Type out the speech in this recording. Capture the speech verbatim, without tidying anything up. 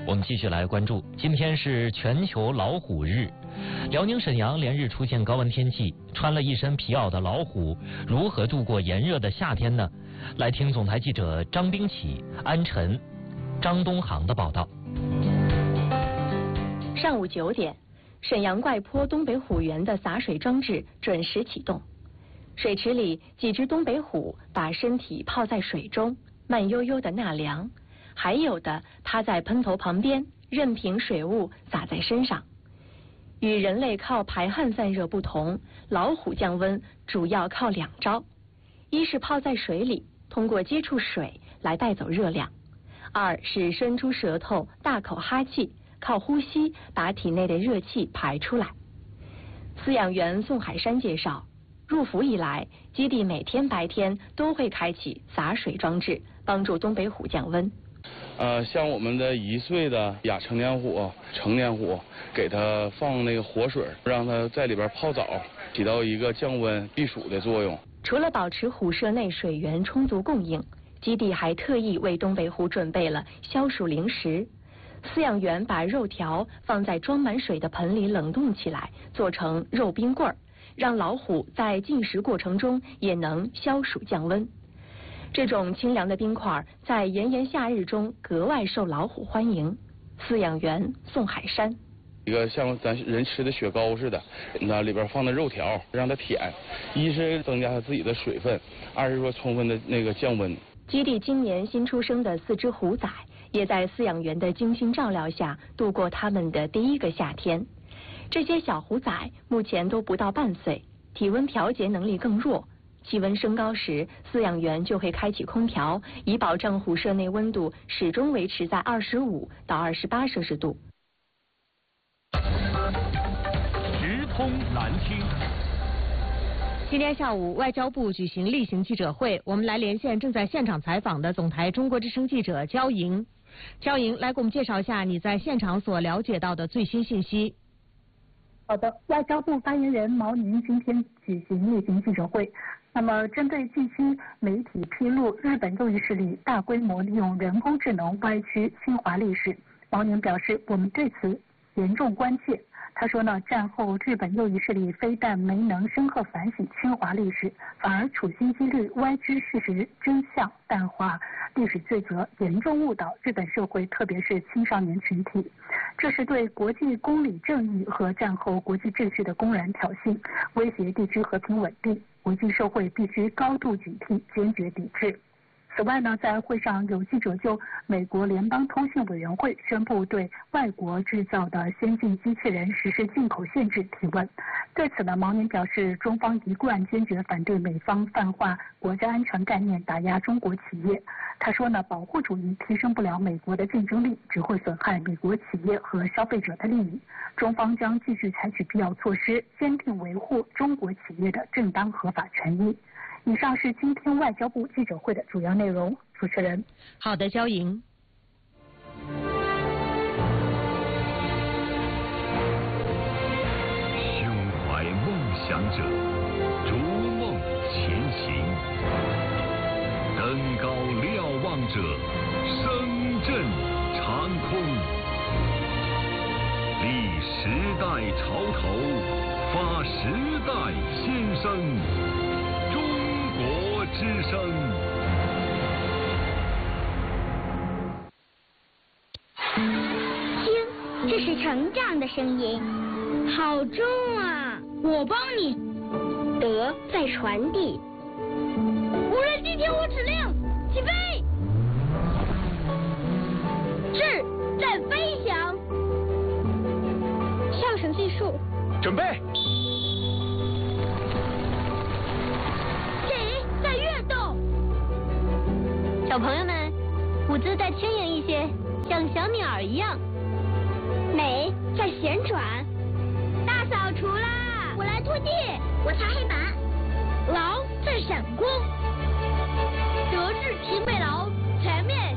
我们继续来关注，今天是全球老虎日。辽宁沈阳连日出现高温天气，穿了一身皮袄的老虎如何度过炎热的夏天呢？来听总台记者张冰启、安晨、张东航的报道。 上午九点，沈阳怪坡东北虎园的洒水装置准时启动。水池里，几只东北虎把身体泡在水中，慢悠悠的纳凉。还有的趴在喷头旁边，任凭水雾洒在身上。与人类靠排汗散热不同，老虎降温主要靠两招：一是泡在水里，通过接触水来带走热量；二是伸出舌头大口哈气，靠呼吸把体内的热气排出来。饲养员宋海山介绍，入伏以来，基地每天白天都会开启洒水装置，帮助东北虎降温。 呃，像我们的一岁的亚成年虎、成年虎，给它放那个活水，让它在里边泡澡，起到一个降温避暑的作用。 除了保持虎舍内水源充足供应，基地还特意为东北虎准备了消暑零食。饲养员把肉条放在装满水的盆里冷冻起来，做成肉冰棍儿，让老虎在进食过程中也能消暑降温。这种清凉的冰块在炎炎夏日中格外受老虎欢迎。饲养员宋海山， 一个像咱人吃的雪糕似的，那里边放的肉条让它舔，一是增加它自己的水分，二是说充分的那个降温。 基地今年新出生的四只虎崽也在饲养员的精心照料下度过他们的第一个夏天。这些小虎崽目前都不到半岁，体温调节能力更弱。气温升高时，饲养员就会开启空调，以保证虎舍内温度始终维持在二十五到二十八摄氏度。 直通蓝厅。今天下午，外交部举行例行记者会，我们来连线正在现场采访的总台中国之声记者焦莹。焦莹，来给我们介绍一下你在现场所了解到的最新信息。 好的，外交部发言人毛宁今天举行例行记者会。那么，针对近期媒体披露日本右翼势力大规模利用人工智能歪曲侵华历史，毛宁表示，我们对此严重关切。他说呢，战后日本右翼势力非但没能深刻反省侵华历史，反而处心积虑歪曲事实真相，淡化历史罪责，严重误导日本社会，特别是青少年群体。这是对国际公理正义和战后国际秩序的公然挑衅，威胁地区和平稳定。国际社会必须高度警惕，坚决抵制。此外呢，在会上有记者就美国联邦通信委员会宣布对外国制造的先进机器人实施进口限制提问。对此呢，毛宁表示，中方一贯坚决反对美方泛化国家安全概念，打压中国企业。他说呢，保护主义提升不了美国的竞争力，只会损害美国企业和消费者的利益。中方将继续采取必要措施，坚定维护中国企业的正当合法权益。以上是今天外交部记者会的主要内容。主持人， 好的，焦莹。 胸怀梦想者，逐梦前行；登高瞭望者，声震长空。立时代潮头，发时代先声。中国之声。 听，这是成长的声音，好重啊！我帮你。德在传递。无人机听我指令，起飞。智在飞翔。上升技术， 准备。 小朋友们，舞姿再轻盈一些，像小鸟一样。美在旋转。大扫除啦！我来拖地，我擦黑板。劳在闪光。德智体美劳，全面